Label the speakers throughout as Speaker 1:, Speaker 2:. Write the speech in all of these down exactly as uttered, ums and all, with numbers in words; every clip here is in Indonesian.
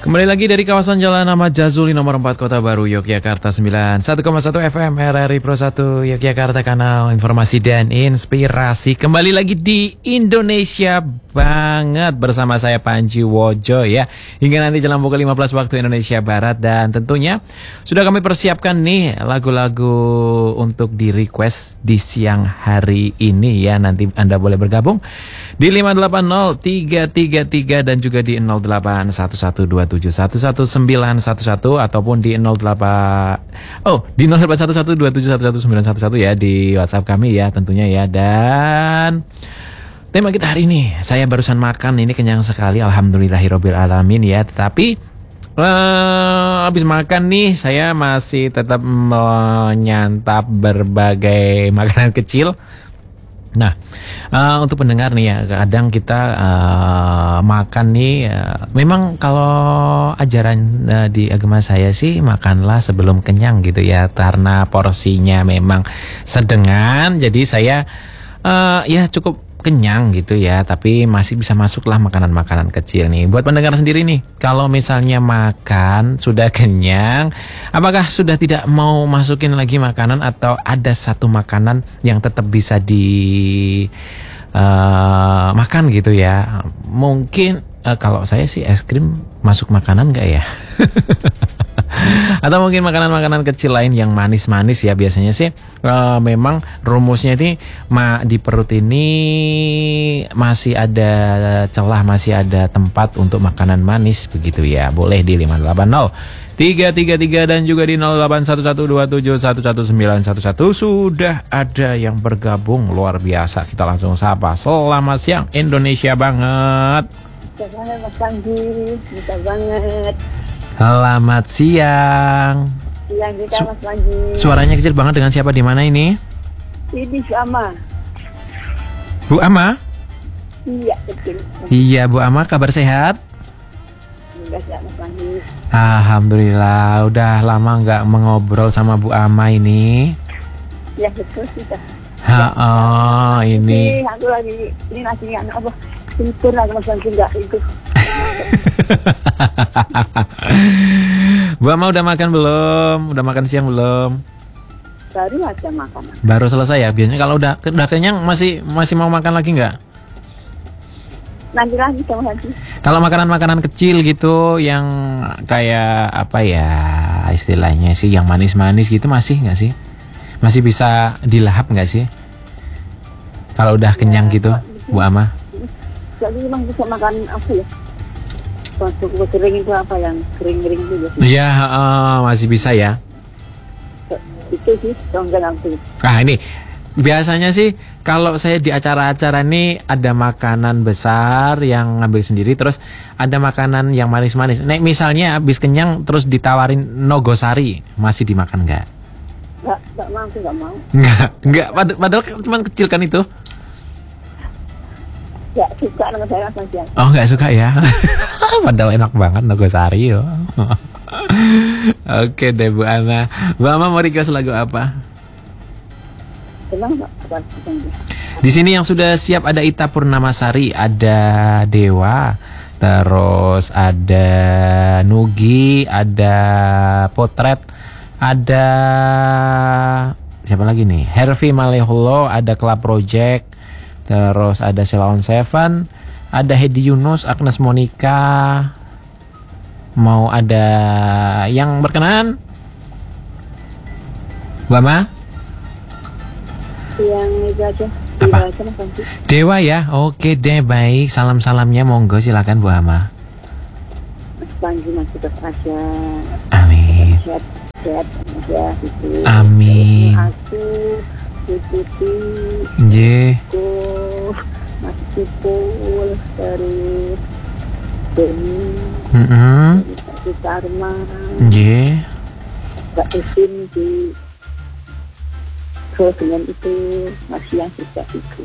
Speaker 1: Kembali lagi dari kawasan Jalan Ahmad Jazuli nomor empat Kota Baru Yogyakarta sembilan puluh satu koma satu F M R R I Pro satu Yogyakarta, kanal informasi dan inspirasi. Kembali lagi di Indonesia Banget bersama saya Panji Wojo ya. Hingga nanti jam pukul lima belas waktu Indonesia Barat, dan tentunya sudah kami persiapkan nih lagu-lagu untuk di request di siang hari ini ya. Nanti Anda boleh bergabung di lima delapan nol tiga tiga tiga dan juga di nol delapan satu satu dua tujuh satu satu sembilan satu satu ataupun di nol delapan oh di nol delapan satu satu dua tujuh satu satu sembilan satu satu ya, di WhatsApp kami ya tentunya ya. Dan tema kita hari ini, saya barusan makan, ini kenyang sekali, alhamdulillahirabbil alamin ya. Tetapi uh, habis makan nih saya masih tetap menyantap berbagai makanan kecil. Nah, uh, untuk pendengar nih ya, kadang kita uh, makan nih, uh, memang kalau ajaran uh, di agama saya sih makanlah sebelum kenyang gitu ya, karena porsinya memang sedengan, jadi saya uh, ya cukup kenyang gitu ya, tapi masih bisa masuklah makanan-makanan kecil nih. Buat pendengar sendiri nih, kalau misalnya makan sudah kenyang, apakah sudah tidak mau masukin lagi makanan, atau ada satu makanan yang tetap bisa di uh, makan gitu ya? Mungkin uh, kalau saya sih es krim masuk makanan nggak ya? Atau mungkin makanan-makanan kecil lain yang manis-manis ya. Biasanya sih uh, memang rumusnya ini ma, di perut ini masih ada celah, masih ada tempat untuk makanan manis begitu ya. Boleh di lima delapan nol tiga tiga tiga dan juga di nol delapan satu satu dua tujuh satu satu sembilan satu satu. Sudah ada yang bergabung, luar biasa. Kita langsung sapa. Selamat siang Indonesia Banget.
Speaker 2: Bisa banget Mas Panji, bisa banget.
Speaker 1: Selamat siang.
Speaker 2: Siang kita
Speaker 1: Su
Speaker 2: Mas Panji.
Speaker 1: Suaranya kecil banget, dengan siapa di mana ini?
Speaker 2: Ini Bu Ama.
Speaker 1: Bu Ama?
Speaker 2: Iya, betul.
Speaker 1: Iya Bu Ama, kabar sehat?
Speaker 2: Enggak sehat Mas Panji.
Speaker 1: Alhamdulillah, udah lama nggak mengobrol sama Bu Ama ini.
Speaker 2: Ya betul kita.
Speaker 1: Ha, oh, ini.
Speaker 2: Ini aku lagi, ini lagi anak apa? Tidur lagi Mas Panji, enggak itu.
Speaker 1: Bu Ama udah makan belum? Udah makan siang belum?
Speaker 2: Baru aja makan.
Speaker 1: Baru selesai ya. Biasanya kalau udah udah kenyang masih masih mau makan lagi nggak?
Speaker 2: Nanti lagi sama lagi.
Speaker 1: Kalau makanan-makanan kecil gitu yang kayak apa ya istilahnya sih, yang manis-manis gitu masih nggak sih? Masih bisa dilahap nggak sih? Kalau udah kenyang ya, gitu, Bu Ama?
Speaker 2: Jadi memang bisa makan apa ya? Masuk kering itu apa yang kering-kering itu ya?
Speaker 1: Iya, uh, masih bisa ya.
Speaker 2: Itu sih, dongeng aku.
Speaker 1: Nah ini, biasanya sih kalau saya di acara-acara ini ada makanan besar yang ngambil sendiri, terus ada makanan yang manis-manis. Nek misalnya habis kenyang terus ditawarin nogosari, masih dimakan nggak?
Speaker 2: Nggak, nggak mau, nggak mau.
Speaker 1: Nggak, nggak. Pad padahal cuma kecil kan itu.
Speaker 2: Ya suka dengan saya Mas Panji.
Speaker 1: Oh nggak suka ya? Padahal enak banget nogosari yo. Oke deh Bu Ama. Bu Ama mau request lagu apa?
Speaker 2: Senang nggak? Apa Panji?
Speaker 1: Di sini yang sudah siap ada Ita Purnamasari, ada Dewa, terus ada Nugi, ada Potret, ada siapa lagi nih? Hervi Maleholo, ada Club Project, terus ada Sheila on Seven, ada Hedi Yunus, Agnes Monica. Mau ada yang berkenan? Bu Ama?
Speaker 2: Yang itu aja.
Speaker 1: Apa?
Speaker 2: Aja, Mas Panji.
Speaker 1: Dewa ya? Oke deh, baik. Salam-salamnya monggo, silakan Bu Ama.
Speaker 2: Mas Panji masih tetap aja.
Speaker 1: Amin.
Speaker 2: Sehat, sehat aja gitu.
Speaker 1: Amin.
Speaker 2: Aku, Putih,
Speaker 1: Nggih.
Speaker 2: aku, Mas Cipul, terus Deni,
Speaker 1: Heeh.
Speaker 2: terus Arman,
Speaker 1: Nggih.
Speaker 2: Mbak Esin di terus dengan itu masih yang juga itu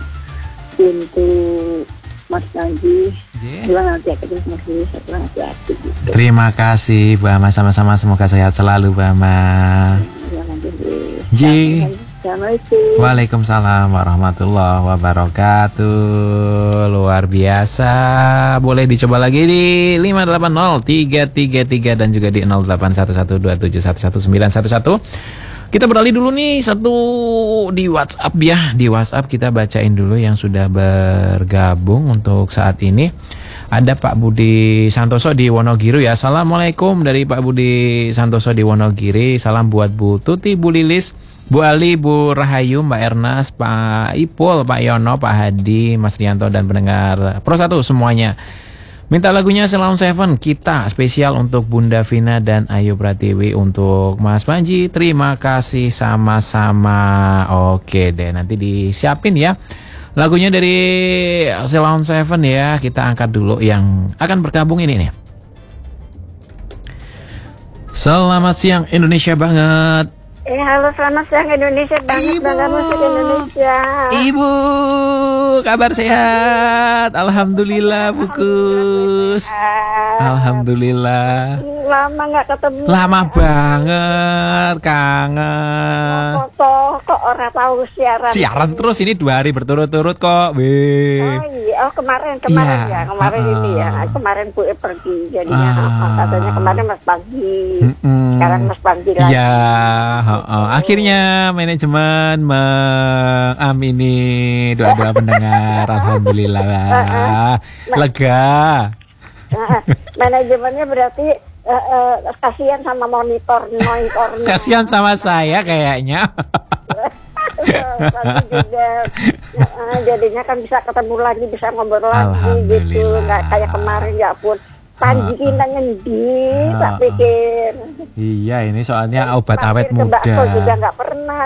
Speaker 2: untuk Mas Panji. Pulang nanti aku terus masih setelah hati-hati gitu.
Speaker 1: Terima kasih Bu Ama, sama-sama, semoga sehat selalu Bu Ama.
Speaker 2: Ya, nanti di-
Speaker 1: Nggih.
Speaker 2: Assalamualaikum.
Speaker 1: Waalaikumsalam warahmatullahi wabarakatuh. Luar biasa. Boleh dicoba lagi di lima delapan nol tiga tiga tiga dan juga di nol delapan satu satu dua tujuh satu satu sembilan satu satu. Kita beralih dulu nih satu di WhatsApp ya. Di WhatsApp kita bacain dulu yang sudah bergabung untuk saat ini. Ada Pak Budi Santoso di Wonogiri ya. Assalamualaikum dari Pak Budi Santoso di Wonogiri. Salam buat Bu Tuti, Bu Lilis, Bu Ali, Bu Rahayu, Mbak Ernas, Pak Ipul, Pak Yono, Pak Hadi, Mas Rianto dan pendengar Pro satu semuanya. Minta lagunya Salon Seven kita spesial untuk Bunda Vina dan Ayu Pratiwi, untuk Mas Panji. Terima kasih sama-sama. Oke deh, nanti disiapin ya. Lagunya dari Salon Seven ya. Kita angkat dulu yang akan bergabung ini nih. Selamat siang Indonesia banget.
Speaker 2: Eh, halo, selamat siang Indonesia banget, bangga musik Indonesia.
Speaker 1: Ibu, kabar sehat? Alhamdulillah, Bukus. Alhamdulillah.
Speaker 2: Lama nggak ketemu.
Speaker 1: Lama banget, kangen.
Speaker 2: Foto kok orang tahu siaran.
Speaker 1: Siaran terus ini dua hari berturut-turut kok, Be.
Speaker 2: Oh iya, oh kemarin kemarin
Speaker 1: Iya,
Speaker 2: ya, kemarin
Speaker 1: uh-uh.
Speaker 2: ini ya. Kemarin Bu E pergi, jadinya
Speaker 1: Ah.
Speaker 2: katanya kemarin Mas Pagi.
Speaker 1: Mm-mm.
Speaker 2: Sekarang Mas Pagi lagi.
Speaker 1: Iya, oh, akhirnya manajemen mengamini doa-doa pendengar. Alhamdulillah, lega.
Speaker 2: Nah, manajemennya berarti eh, eh, kasihan sama monitor monitornya.
Speaker 1: Kasihan sama saya kayaknya.
Speaker 2: Tapi juga eh, jadinya kan bisa ketemu lagi, bisa ngobrol lagi gitu, nggak kayak kemarin ya pun. Panji kita ngendi, tak pikir.
Speaker 1: Iya, ini soalnya obat awet
Speaker 2: Mampir ke
Speaker 1: muda.
Speaker 2: bakso juga nggak pernah.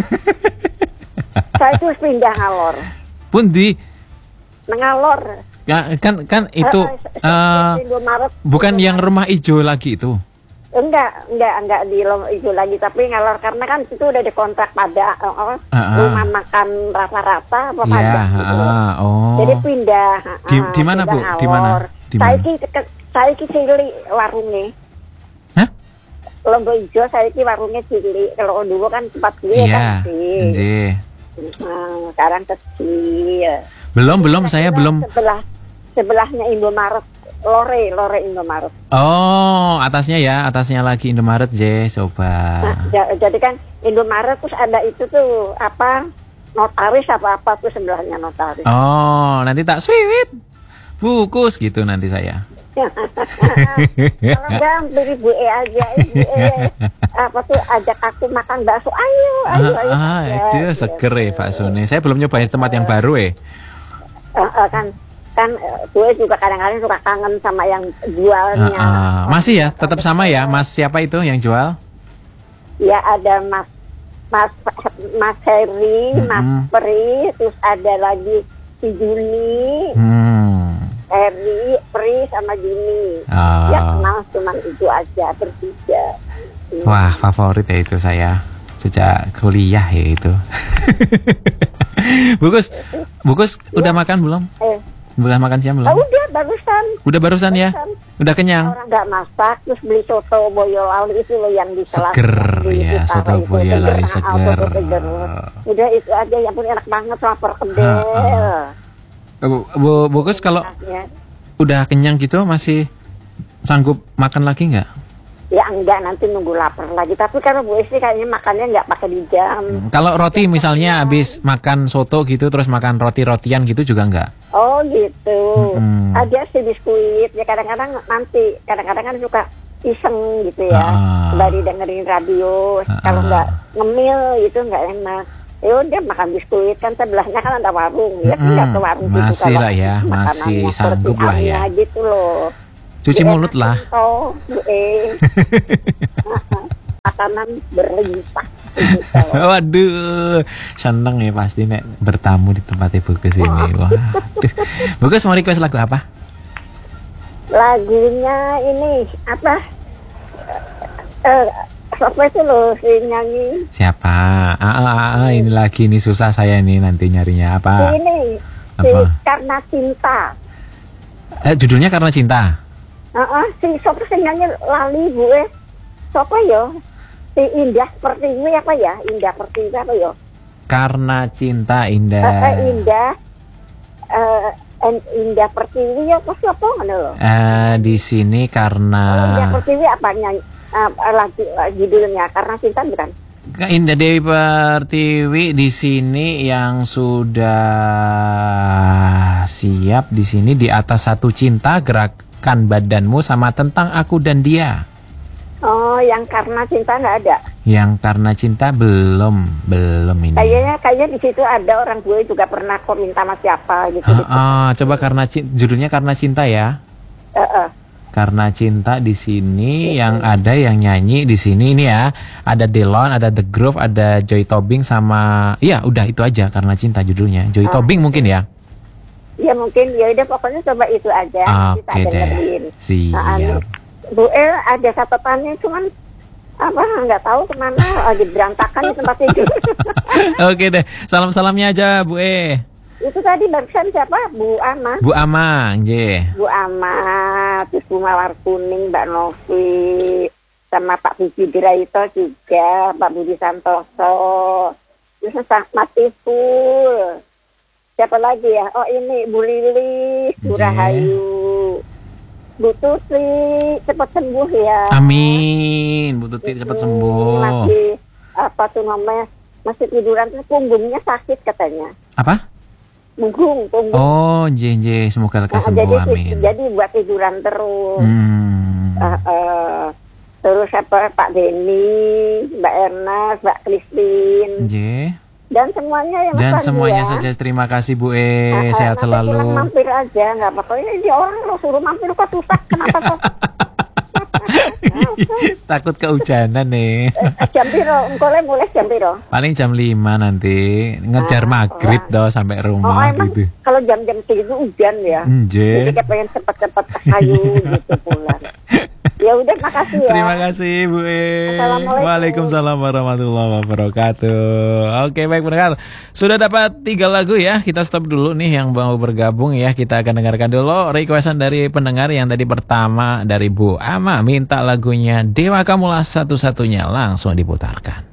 Speaker 2: Saya tuh pindah ngalor.
Speaker 1: Pundi?
Speaker 2: Ngalor.
Speaker 1: Ya, kan kan itu
Speaker 2: Eh,
Speaker 1: eh,
Speaker 2: Indomaret.
Speaker 1: bukan yang rumah hijau lagi itu.
Speaker 2: Enggak, enggak, enggak di lo itu lagi, tapi ngalor karena kan itu udah dikontrak pada uh, uh,
Speaker 1: Uh-uh.
Speaker 2: rumah makan rata-rata apa
Speaker 1: Iya,
Speaker 2: pajak gitu.
Speaker 1: uh, oh.
Speaker 2: Jadi pindah.
Speaker 1: Di
Speaker 2: uh,
Speaker 1: di mana,
Speaker 2: pindah
Speaker 1: Bu? Di mana?
Speaker 2: ngalor.
Speaker 1: Di mana?
Speaker 2: Saiki ke- saiki cili warungnya.
Speaker 1: Hah?
Speaker 2: Lombo hijau saiki warungnya cili. Kalau dulu kan tempat gue
Speaker 1: Iya.
Speaker 2: kan kecil.
Speaker 1: nggih.
Speaker 2: Nah, sekarang kecil.
Speaker 1: Belum belum
Speaker 2: Nah,
Speaker 1: saya
Speaker 2: sebelah-
Speaker 1: belum.
Speaker 2: Sebelah sebelahnya Indomaret, Lore, Lore Indomaret.
Speaker 1: Oh, atasnya ya, atasnya lagi Indomaret, Je. Coba.
Speaker 2: Nah, ja- jadi kan Indomaret terus ada itu tuh apa notaris apa apa tuh sebelahnya notaris.
Speaker 1: Oh, nanti tak swiwit. Bukus gitu nanti saya.
Speaker 2: Kalau enggak beli Bu E aja, Ibu E apa tuh ajak aku makan bakso, ayo, ayo, ayo.
Speaker 1: Ah,
Speaker 2: aja,
Speaker 1: aduh,
Speaker 2: gitu.
Speaker 1: seger ya Pak Sone. Saya belum nyobain tempat yang baru eh.
Speaker 2: Eh, eh, kan kan eh, gue juga kadang-kadang suka kangen sama yang jualnya.
Speaker 1: Ah, ah. Masih ya, tetap sama ya, Mas siapa itu yang jual?
Speaker 2: Ya ada Mas Mas Mas Heri, Mas
Speaker 1: Mm-mm.
Speaker 2: Pri, terus ada lagi si Juni,
Speaker 1: Hmm.
Speaker 2: Heri, Pri sama Juni.
Speaker 1: Ah.
Speaker 2: Ya kenal cuma itu aja bertiga. Hmm.
Speaker 1: Wah, favorit ya itu saya sejak kuliah ya itu. Bukus, Bukus udah makan belum?
Speaker 2: Eh,
Speaker 1: Udah makan siang
Speaker 2: ah,
Speaker 1: belum?
Speaker 2: udah barusan.
Speaker 1: Udah barusan ya?
Speaker 2: Barusan.
Speaker 1: Udah kenyang?
Speaker 2: Orang nggak masak terus beli soto Boyolali itu loh yang di kelas.
Speaker 1: Seger
Speaker 2: di
Speaker 1: ya,
Speaker 2: utara
Speaker 1: soto
Speaker 2: itu,
Speaker 1: Boyolali
Speaker 2: ah,
Speaker 1: seger.
Speaker 2: soto seger. Udah itu aja yang pun enak banget lapar kedel.
Speaker 1: Ah, Bu, Bu Bukus kalau
Speaker 2: Ya.
Speaker 1: udah kenyang gitu masih sanggup makan lagi nggak?
Speaker 2: Ya enggak, nanti nunggu lapar lagi. Tapi kalau Bu Esti kayaknya makannya nggak pakai di jam.
Speaker 1: Hmm, Kalau roti misalnya habis makan soto gitu terus makan roti-rotian gitu juga nggak?
Speaker 2: Oh gitu.
Speaker 1: Mm-mm.
Speaker 2: Ada sih biskuit. Ya kadang-kadang nanti, kadang-kadang kan suka iseng gitu ya.
Speaker 1: Ah.
Speaker 2: Dari dengerin radio.
Speaker 1: Ah.
Speaker 2: Kalau nggak ngemil itu nggak enak. Ya udah makan biskuit, kan sebelahnya kan ada warung. Ya kan
Speaker 1: Mm-mm.
Speaker 2: nggak ke warung gitu.
Speaker 1: Masih
Speaker 2: kalau
Speaker 1: lah ya,
Speaker 2: makanannya
Speaker 1: masih
Speaker 2: seperti
Speaker 1: sanggup lah ya.
Speaker 2: Anya gitu loh.
Speaker 1: Cuci
Speaker 2: Ya,
Speaker 1: mulut lah.
Speaker 2: Oh, Bu E. Makanan berlimpah. Gitu.
Speaker 1: Waduh, seneng ya pasti nek bertamu di tempat Ibu Bukus ini. Waduh. Bukus mau request lagu apa?
Speaker 2: Lagunya ini apa? Eh, siapa itu loh si nyanyi?
Speaker 1: Siapa? Ah, ah, ah, ah, ini lagi ini susah saya ini nanti nyarinya
Speaker 2: Si
Speaker 1: apa?
Speaker 2: ini, si
Speaker 1: Apa?
Speaker 2: Karena Cinta.
Speaker 1: Eh, judulnya Karena Cinta.
Speaker 2: Heeh, si siapa sih nyanyi lali gue? Siapa ya? Si Indah Pertiwi apa ya? Indah Pertiwi apa ya?
Speaker 1: Karena Cinta
Speaker 2: Eh,
Speaker 1: Indah.
Speaker 2: eh, Indah eh, en- Indah Pertiwi ya apa apa ngono lho.
Speaker 1: Eh, di sini
Speaker 2: Indah
Speaker 1: karena
Speaker 2: Pertiwi apa nyanyi eh, lagi eh, judulnya Karena Cinta bukan?
Speaker 1: Indah Dewi Pertiwi di sini yang sudah siap di sini Di Atas Satu Cinta, Gerakan Badanmu, sama Tentang Aku dan Dia.
Speaker 2: Oh, yang Karena Cinta nggak ada.
Speaker 1: Yang Karena Cinta belum, belum ini.
Speaker 2: Kayaknya kayaknya di situ ada orang gue juga pernah kok minta sama siapa gitu.
Speaker 1: Ah,
Speaker 2: gitu.
Speaker 1: ah, coba Karena Cinta, judulnya Karena Cinta ya.
Speaker 2: Eh, eh.
Speaker 1: Karena Cinta di sini yang ada yang nyanyi di sini ini ya. Ada Delon, ada The Groove, ada Joy Tobing sama iya udah itu aja Karena Cinta judulnya. Joy
Speaker 2: Ah.
Speaker 1: Tobing mungkin ya.
Speaker 2: Ya mungkin ya udah pokoknya coba itu aja. Kita
Speaker 1: Oke deh.
Speaker 2: dengerin. Nah, anu,
Speaker 1: Siap.
Speaker 2: Bu El ada catatannya cuman apa nggak tahu kemana lagi berantakan di tempat tidur.
Speaker 1: Oke deh. Salam-salamnya aja Bu E.
Speaker 2: Itu tadi barusan siapa? Bu Ama.
Speaker 1: Bu Amang, J.
Speaker 2: Bu Ama, terus Bu Mawar Kuning, Mbak Novi, sama Pak Puji Diraito juga, Pak Budi Santoso, terus Mas Iful. Siapa lagi ya? Oh ini Bu Lili, Bu
Speaker 1: J.
Speaker 2: Rahayu, Bu Tuti, cepat sembuh ya.
Speaker 1: Amin. Bu Tuti cepat
Speaker 2: Hmm,
Speaker 1: sembuh.
Speaker 2: Masih apa tuh namanya? Masih tiduran, punggungnya sakit katanya.
Speaker 1: Apa?
Speaker 2: Punggung, punggung.
Speaker 1: Oh, J J, semoga lekas
Speaker 2: Nah,
Speaker 1: sembuh.
Speaker 2: jadi,
Speaker 1: Amin.
Speaker 2: jadi buat tiduran terus.
Speaker 1: Hmm.
Speaker 2: Uh, uh, terus apa Pak Denny, Mbak Ernest, Mbak Christine,
Speaker 1: J.
Speaker 2: dan semuanya yang
Speaker 1: Dan
Speaker 2: Mas Andi
Speaker 1: semuanya
Speaker 2: ya.
Speaker 1: saja terima kasih Bu E.
Speaker 2: Uh, uh,
Speaker 1: Sehat
Speaker 2: nanti
Speaker 1: selalu.
Speaker 2: pulang mampir aja, nggak apa-apa. Ini dia orang lo suruh mampir kok susah, kenapa kok?
Speaker 1: Takut kehujanan nih.
Speaker 2: Eh, jam piro, engkau le mulai jam piro?
Speaker 1: Paling jam lima nanti ngejar
Speaker 2: Ah,
Speaker 1: maghrib
Speaker 2: orang.
Speaker 1: toh sampai
Speaker 2: Oh,
Speaker 1: rumah
Speaker 2: emang
Speaker 1: gitu.
Speaker 2: kalau jam-jam segitu hujan ya. Jadi
Speaker 1: Nje.
Speaker 2: kayak pengen cepet-cepet ke kayu gitu pulang. Ya udah, makasih ya.
Speaker 1: Terima kasih Bu E.
Speaker 2: Assalamualaikum.
Speaker 1: Waalaikumsalam warahmatullahi wabarakatuh. Oke baik pendengar, sudah dapat tiga lagu ya. Kita stop dulu nih yang mau bergabung ya. Kita akan dengarkan dulu requestan dari pendengar yang tadi pertama dari Bu Ama minta lagunya Dewa Kamulah Satu-Satunya, langsung diputarkan.